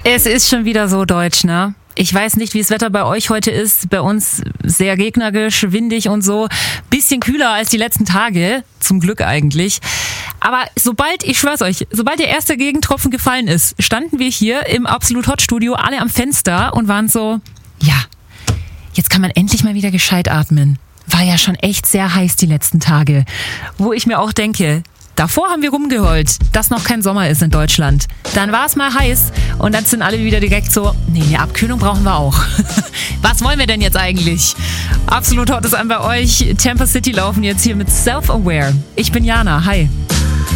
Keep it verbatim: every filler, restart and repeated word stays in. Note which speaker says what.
Speaker 1: Es ist schon wieder so deutsch, ne? Ich weiß nicht, wie das Wetter bei euch heute ist. Bei uns sehr regnerisch, windig und so. Bisschen kühler als die letzten Tage. Zum Glück eigentlich. Aber sobald, ich schwör's euch, sobald der erste Regentropfen gefallen ist, standen wir hier im Absolut Hot Studio alle am Fenster und waren so, ja, jetzt kann man endlich mal wieder gescheit atmen. War ja schon echt sehr heiß die letzten Tage. Wo ich mir auch denke, davor haben wir rumgeheult, dass noch kein Sommer ist in Deutschland. Dann war es mal heiß und dann sind alle wieder direkt so, nee, eine Abkühlung brauchen wir auch. Was wollen wir denn jetzt eigentlich? Absolut Hot ist an bei euch. Tampa City laufen jetzt hier mit Self-Aware. Ich bin Jana, hi.